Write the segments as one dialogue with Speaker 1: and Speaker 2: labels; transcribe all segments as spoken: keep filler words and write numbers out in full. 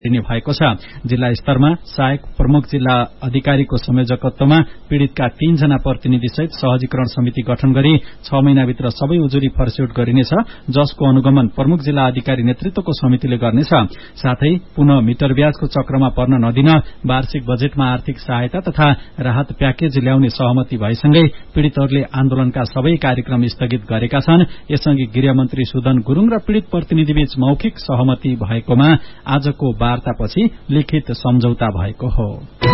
Speaker 1: दिने भएको छ। जिल्ला स्तरमा सहायक प्रमुख जिल्ला अधिकारीको संयोजकत्वमा पीड़ितका तीन जना प्रतिनिधि सहित सहजीकरण समिति गठन गरी छ महिनाभित्र सबै उजुरी फर्स्यौट गरिनेछ, जसको अनुगमन प्रमुख जिल्ला अधिकारी नेतृत्वको समितिले गर्नेछ। साथै पुनः मिटर ब्याजको चक्रमा पर्न नदिन वार्षिक बजेटमा आर्थिक सहायता तथा राहत प्याकेज ल्याउने सहमति भएसँगै पीड़ितहरूले आन्दोलनका सबै कार्यक्रम स्थगित गरेका छन्। यसअघि गृहमन्त्री सुदन गुरूङ र पीड़ित प्रतिनिधिबीच मौखिक सहमति भएकोमा आजको वार्तापछि लिखित सम्झौता भएको हो।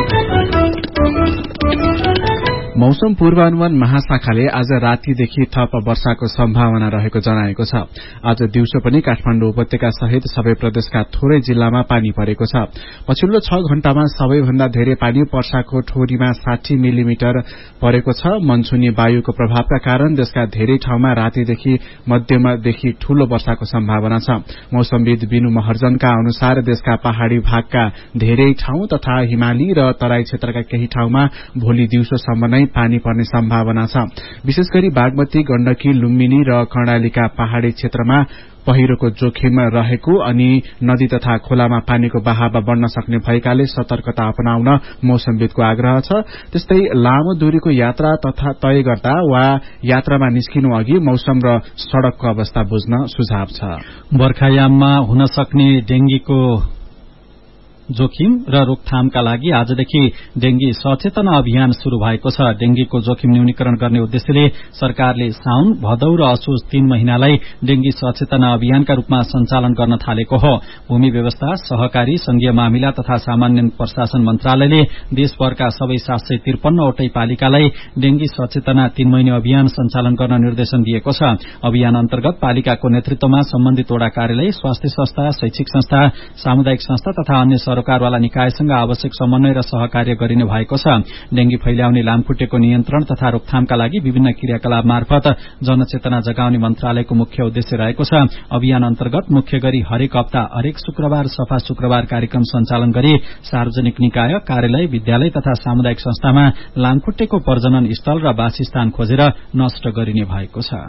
Speaker 2: मौसम पूर्वानुमान महाशाखाले आज रातिदेखि थप वर्षाको सम्भावना रहेको जनाएको छ। आज दिउँसो पनि काठमाडौँ उपत्यका सहित सबै प्रदेशका थोरै जिल्लामा पानी परेको छ। पछिल्लो छ घण्टामा सबैभन्दा धेरै पानी पर्साको ठोरीमा साठी मिलिमिटर परेको छ। मनसुनी वायुको प्रभावका कारण देशका धेरै ठाउँमा रातिदेखि मध्यमदेखि ठूलो वर्षाको सम्भावना छ। मौसमविद बिनु महर्जनका अनुसार देशका पहाड़ी भागका धेरै ठाउँ तथा हिमाली र तराई क्षेत्रका केही ठाउँमा भोलि दिउँसोसम्म नै पानी पर्ने सम्भावना छ। विशेष गरी बागमती, गण्डकी, लुम्बिनी र कर्णालीका पहाड़ी क्षेत्रमा पहिरोको जोखिम रहेको अनि नदी तथा खोलामा पानीको बहाव बढ्न सक्ने भएकाले सतर्कता अपनाउन मौसमविदको आग्रह छ। त्यस्तै लामो दूरीको यात्रा तथा तय गर्दा वा यात्रामा निस्किनु अघि मौसम र सड़कको अवस्था बुझ्न सुझाव छ।
Speaker 1: बर्खायाममा हुन सक्ने डेंगीको जोखिम र रोकथामका लागि आजदेखि डेंगी सचेतना अभियान शुरू भएको छ। डेंगीको जोखिम न्यूनीकरण गर्ने उद्देश्यले सरकारले साउन, भदौ र असोज तीन महिनालाई डेंगी सचेतना अभियानका रूपमा सञ्चालन गर्न थालेको हो। भूमि व्यवस्था, सहकारी, संघीय मामिला तथा सामान्य प्रशासन मन्त्रालयले देशभरका सबै सात सय त्रिपन्नवटै पालिकालाई डेंगी सचेतना तीन महिने अभियान सञ्चालन गर्न निर्देशन दिएको छ। अभियान अन्तर्गत पालिकाको नेतृत्वमा सम्बन्धित वडा कार्यालय, स्वास्थ्य संस्था, शैक्षिक संस्था, सामुदायिक संस्था तथा अन्य सरकारवाला निकायसँग आवश्यक समन्वय र सहकार्य गरिने भएको छ। डेंगी फैल्याउने लामखुट्टेको नियन्त्रण तथा रोकथामका लागि विभिन्न क्रियाकलाप मार्फत जनचेतना जगाउने मन्त्रालयको मुख्य उद्देश्य रहेको छ। अभियान अन्तर्गत मुख्य गरी हरेक हप्ता हरेक शुक्रबार सफा शुक्रबार कार्यक्रम सञ्चालन गरी सार्वजनिक निकाय, कार्यालय, विद्यालय तथा सामुदायिक संस्थामा लामखुट्टेको प्रजनन स्थल र वासस्थान खोजेर नष्ट गरिने भएको छ।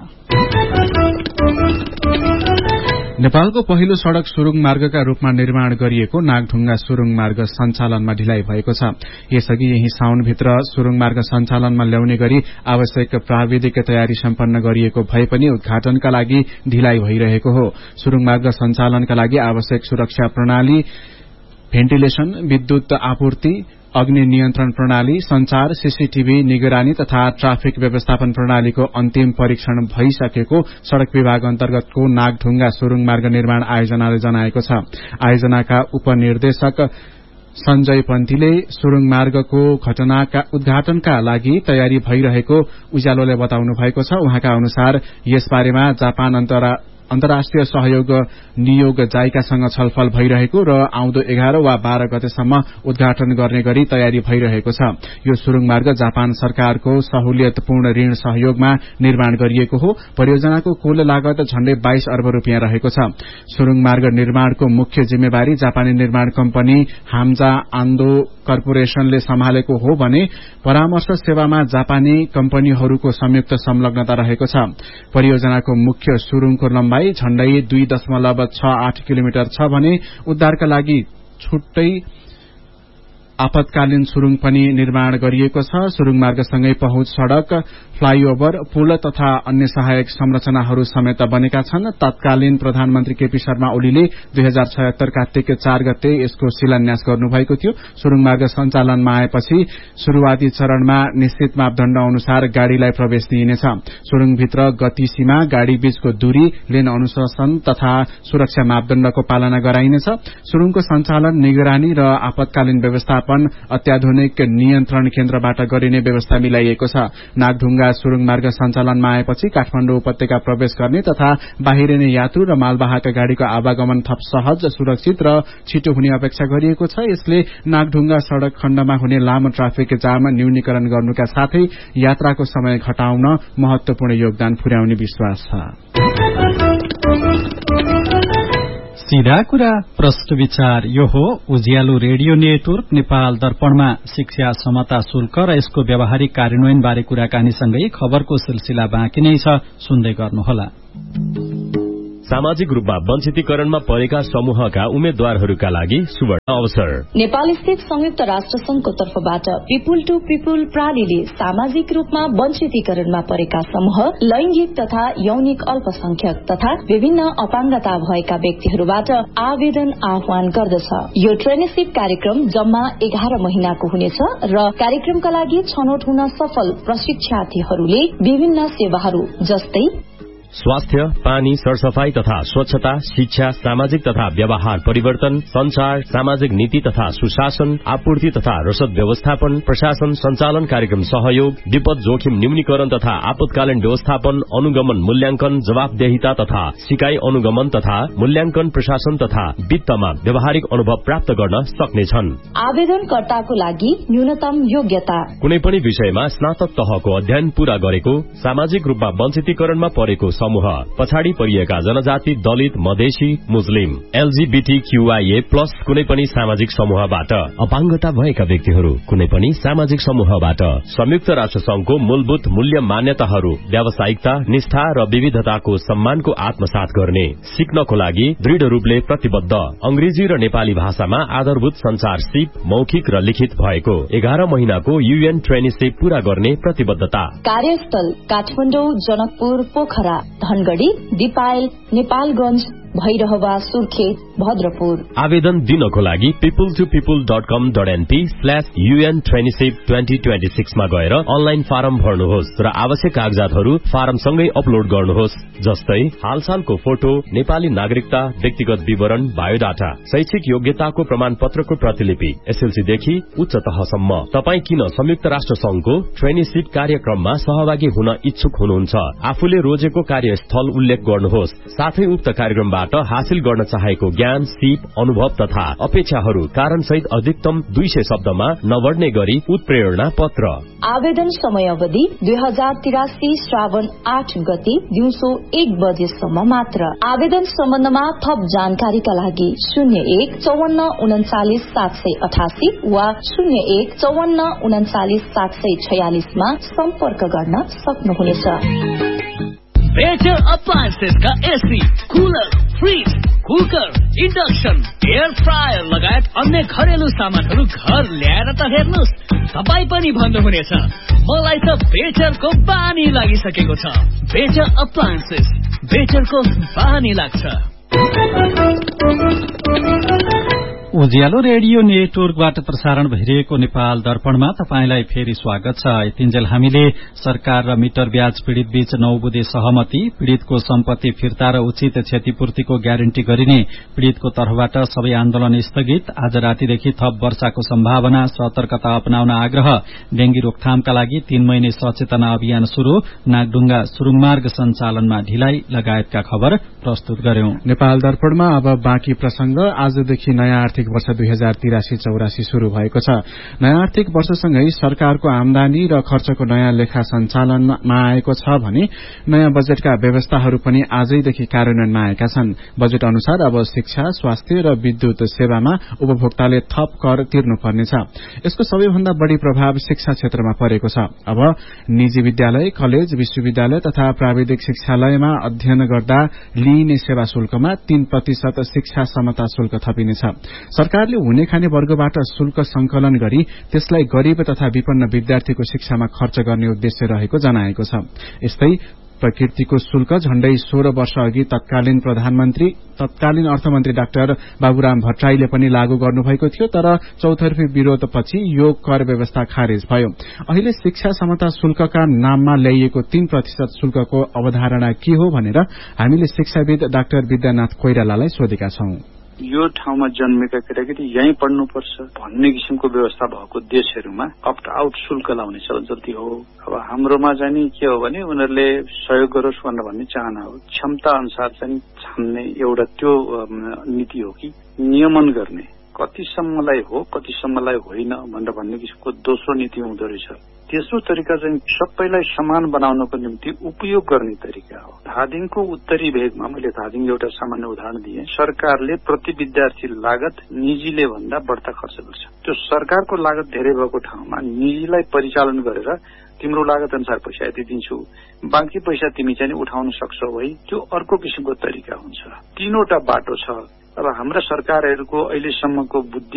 Speaker 2: नेपालको पहिलो सड़क सुरुङ मार्गका रूपमा निर्माण गरिएको नागढुङ्गा सुरुङ मार्ग सञ्चालनमा ढिलाइ भएको छ। यसअघि यही साउनभित्र सुरुङ मार्ग सञ्चालनमा ल्याउने गरी आवश्यक प्राविधिक तयारी सम्पन्न गरिएको भए पनि उद्घाटनका लागि ढिलाइ भइरहेको हो। सुरुङ मार्ग सञ्चालनका लागि आवश्यक सुरक्षा प्रणाली, भेन्टिलेशन, विद्युत आपूर्ति, अग्नि नियन्त्रण प्रणाली, संचार, सीसीटीभी निगरानी तथा ट्राफिक व्यवस्थापन प्रणालीको अन्तिम परीक्षण भइसकेको सड़क विभाग अन्तर्गतको नागढुङ्गा सुरुङ मार्ग निर्माण आयोजनाले जनाएको छ। आयोजनाका उपनिर्देशक संजय पन्थीले सुरुङ मार्गको घटनाका उद्घाटनका लागि तयारी भइरहेको उज्यालोले बताउनु भएको छ। उहाँका अनुसार यसबारेमा जापान अन्तरा अन्तर्राष्ट्रिय सहयोग नियोग जाइकासँग छलफल भइरहेको र आउँदो एघार वा बाह्र गतेसम्म उद्घाटन गर्ने गरी तयारी भइरहेको छ। यो सुरुङ मार्ग जापान सरकारको सहुलियतपूर्ण ऋण सहयोगमा निर्माण गरिएको हो। परियोजनाको कुल लागत झण्डै बाइस अर्ब रूपियाँ रहेको छ। सुरुङ मार्ग निर्माणको मुख्य जिम्मेवारी जापानी निर्माण कम्पनी हाम्जा आन्दो कर्पोरेशनले सम्हालेको हो भने परामर्श सेवामा जापानी कम्पनीहरूको संयुक्त संलग्नता रहेको छ। परियोजनाको मुख्य सुरुङको लम्बाई झण्डै दुई दशमलव छ आठ किलोमिटर छ भने उद्धारका लागि छुट्टै आपतकालीन सुरुङ पनि निर्माण गरिएको छ। सुरुङ मार्गसँगै पहुँच सड़क, फ्लाईओभर, पुल तथा अन्य सहायक संरचनाहरू समेत बनेका छन्। तत्कालीन प्रधानमन्त्री केपी शर्मा ओलीले दुई हजार छयत्तर कार्तिक चार गते यसको शिलान्यास गर्नुभएको थियो। सुरुङ मार्ग सञ्चालनमा आएपछि शुरूआती चरणमा निश्चित मापदण्ड अनुसार गाड़ीलाई प्रवेश दिइनेछ। सुरुङभित्र गति सीमा, गाड़ी बीचको दूरी, लेन अनुशासन तथा सुरक्षा मापदण्डको पालना गराइनेछ। सुरुङको सञ्चालन, निगरानी र आपतकालीन व्यवस्थापन अत्याधुनिक नियन्त्रण केन्द्रबाट गरिने व्यवस्था मिलाइएको छ। नागढुङ्गा सुरुङ मार्ग सञ्चालनमा आएपछि काठमाडौँ उपत्यका प्रवेश गर्ने तथा बाहिरिने यात्रु र मालवाहक गाड़ीको आवागमन थप सहज, सुरक्षित र छिटो हुने अपेक्षा गरिएको छ। यसले नागढुङ्गा सड़क खण्डमा हुने लामो ट्राफिक जाम न्यूनीकरण गर्नुका साथै यात्राको समय घटाउन महत्वपूर्ण योगदान पुर्याउने विश्वास छ।
Speaker 1: सीधा कुरा प्रश्न विचार यो हो उज्यालो रेडियो नेटवर्क नेपाल दर्पणमा शिक्षा समता शुल्क र यसको व्यावहारिक कार्यान्वयन बारे कुराकानीसँगै खबरको सिलसिला बाँकी नै छ, सुन्दै गर्नुहोला।
Speaker 3: सामाजिक रूपमा वञ्चितीकरणमा परेका समूहका उम्मेद्वारहरूका लागि सुवर्ण अवसर।
Speaker 4: नेपाल स्थित संयुक्त राष्ट्र संघको तर्फबाट पिपुल टू पिपुल प्रणालीले सामाजिक रूपमा वञ्चितीकरणमा परेका समूह, लैंगिक तथा यौनिक अल्पसंख्यक तथा विभिन्न अपाङ्गता भएका व्यक्तिहरूबाट आवेदन आह्वान गर्दछ। यो ट्रेनिसिप कार्यक्रम जम्मा एघार महिनाको हुनेछ र कार्यक्रमका लागि छनौट हुन सफल प्रशिक्षार्थीहरूले विभिन्न सेवाहरू जस्तै
Speaker 3: स्वास्थ्य, पानी, सरसफाई तथा स्वच्छता, शिक्षा, सामाजिक तथा व्यवहार परिवर्तन, संचार, सामाजिक नीति तथा सुशासन, आपूर्ति तथा रसद व्यवस्थापन, प्रशासन संचालन, कार्यक्रम सहयोग, विपद जोखिम न्यूनीकरण तथा आपतकालीन व्यवस्थापन, अनुगमन मूल्यांकन, जवाबदेहिता तथा सिकाइ अनुगमन तथा मूल्यांकन, प्रशासन तथा वित्तमा व्यावहारिक अनुभव प्राप्त गर्न सक्नेछन्।
Speaker 4: आवेदनकर्ताको लागि न्यूनतम योग्यता
Speaker 3: कुनै पनि विषयमा स्नातक तहको अध्ययन पूरा गरेको, सामाजिक रूपमा वञ्चितीकरणमा परेको समूह, पछाडि परिएका जनजाति, दलित, मधेसी, मुस्लिम, एलजीबीटीक्यूआईए प्लस कुनै पनि सामाजिक समूहबाट, अपाङ्गता भएका व्यक्तिहरू कुनै पनि सामाजिक समूहबाट। संयुक्त राष्ट्र संघको मूलभूत मूल्य मान्यताहरू व्यावसायिकता, निष्ठा र विविधताको सम्मानको आत्मसात गर्ने, सिक्नको लागि दृढ़ रूपले प्रतिबद्ध, अंग्रेजी र नेपाली भाषामा आधारभूत संचार सिप मौखिक र लिखित भएको एघार महिनाको यूएन ट्रेनिसिप पूरा गर्ने प्रतिबद्धता।
Speaker 4: कार्यस्थल काठमाडौँ, जनकपुर, पोखरा, धनगढ़ी, दिपायल, नेपालगंज, भैरहवा, सुर्खेत, भद्रपुर।
Speaker 3: आवेदन दिनको लागि पिपुल टू पिपुल डट कम dot NP slash UN traineeship twenty twenty six मा गएर अनलाइन फारम भर्नुहोस् र आवश्यक कागजातहरू फारमसँगै अपलोड गर्नुहोस्, जस्तै हालसालको फोटो, नेपाली नागरिकता, व्यक्तिगत विवरण, बायोडाटा, शैक्षिक योग्यताको प्रमाण पत्रको प्रतिलिपि, एसएलसीदेखि उच्च तहसम्म। तपाई किन संयुक्त राष्ट्र संघको ट्रेनिसिप कार्यक्रममा सहभागी हुन इच्छुक हुनुहुन्छ? आफूले रोजेको कार्यस्थल उल्लेख गर्नुहोस्, साथै उक्त कार्यक्रमबाट हासिल गर्न चाहेको ज्ञान, सिप, अनुभव तथा अपेक्षाहरू कारण सहित अधिकतम दुई सय शब्दमा नबढ्ने गरी उत्प्रेरणा पत्र।
Speaker 4: आवेदन समय अवधि दुई हजार तिरासी श्रावण आठ गते दिउँसो एक बजेसम्म मात्र। आवेदन सम्बन्धमा थप जानकारीका लागि शून्य एक चौवन्न उन्चालिस सात सय अठासी वा शून्य एक चौवन्न उन्चालिस सात सय छयालिसमा सम्पर्क गर्न सक्नुहुनेछ।
Speaker 5: Better अप्लायन्सेसका AC, cooler, fridge, cooker, induction, air fryer लगायत अन्य घरेलु सामानहरू घर ल्याएर त हेर्नुहोस्, तपाईँ पनि भन्नुहुनेछ मलाई त बेटरको बानी लागिसकेको छ। बेटर अप्लायन्सेस, बेटरको बानी लाग्छ।
Speaker 1: उज्यालो रेडियो नेटवर्कबाट प्रसारण भइरहेको नेपाल दर्पणमा तपाईंलाई फेरि स्वागत छ। यतिन्जेल हामीले सरकार र मिटर ब्याज पीड़ित बीच नौ बुँदे सहमति, पीड़ितको सम्पत्ति फिर्ता र उचित क्षतिपूर्तिको ग्यारेन्टी गरिने, पीड़ितको तर्फबाट सबै आन्दोलन स्थगित, आज रातिदेखि थप वर्षाको सम्भावना, सतर्कता अपनाउन आग्रह, डेंगी रोकथामका लागि तीन महिने सचेतना अभियान शुरू, नागढुङ्गा सुरुङमार्ग सञ्चालनमा ढिलाइ लगायतका खबर प्रस्तुत गर्यौं।
Speaker 2: नेपाल दर्पणमा अब बाँकी प्रसंग। आजदेखि नयाँ आर्थिक वर्ष दुई हजार तिरासी चौरासी शुरू भएको छ। नयाँ आर्थिक वर्षसँगै सरकारको आमदानी र खर्चको नयाँ लेखा सञ्चालनमा आएको छ भने नयाँ बजेटका व्यवस्थाहरू पनि आजैदेखि कार्यान्वयनमा आएका छन्। बजेट अनुसार अब शिक्षा, स्वास्थ्य र विद्युत सेवामा उपभोक्ताले थप कर तिर्नुपर्नेछ। यसको सबैभन्दा बढ़ी प्रभाव शिक्षा क्षेत्रमा परेको छ। अब निजी विद्यालय, कलेज, विश्वविद्यालय तथा प्राविधिक शिक्षालयमा अध्ययन गर्दा लिइने सेवा शुल्कमा तीन प्रतिशत शिक्षा समता शुल्क थपिनेछ। सरकारले हुने खाने वर्गबाट शुल्क संकलन गरी त्यसलाई गरीब तथा विपन्न विद्यार्थीको शिक्षामा खर्च गर्ने उद्देश्य रहेको जनाएको छ। यस्तै प्रकृतिको शुल्क झण्डै सोह्र वर्ष अघि तत्कालीन प्रधानमन्त्री तत्कालीन अर्थमन्त्री डाक्टर बाबुराम भट्टराईले पनि लागू गर्नुभएको थियो, तर चौतर्फी विरोधपछि यो कर व्यवस्था खारेज भयो। अहिले शिक्षा समता शुल्कका नाममा ल्याइएको तीन प्रतिशत शुल्कको अवधारणा के हो भनेर हामीले शिक्षाविद डाक्टर विद्यानाथ कोइरालालाई सोधेका छौं।
Speaker 6: यो ठाउँमा जन्मेका केटाकेटी यहीँ पढ्नुपर्छ भन्ने किसिमको व्यवस्था भएको देशहरूमा अप्ट आउट शुल्क लाउने चलन चल्ती हो। अब हाम्रोमा चाहिँ के हो भने उनीहरूले सहयोग गरोस् भनेर भन्ने चाहना हो। क्षमता अनुसार चाहिँ छान्ने एउटा त्यो नीति हो कि नियमन गर्ने, कतिसम्मलाई हो कतिसम्मलाई होइन भनेर भन्ने किसिमको दोस्रो नीति हुँदो रहेछ। तेस्रो तरिका चाहिँ सबैलाई समान बनाउनको निम्ति उपयोग गर्ने तरिका हो। धादिङको उत्तरी भेगमा मैले धादिङ एउटा सामान्य उदाहरण दिएँ। सरकारले प्रति विद्यार्थी लागत निजीले भन्दा बढ्ता खर्च गर्छ। त्यो सरकारको लागत धेरै भएको ठाउँमा निजीलाई परिचालन गरेर तिम्रो लागत अनुसार पैसा यति दिन्छु, बाँकी पैसा तिमी चाहिँ उठाउन सक्छौ है, त्यो अर्को किसिमको तरिका हुन्छ। तीनवटा बाटो छ। अब हाम्रा सरकारहरूको अहिलेसम्मको बुद्धि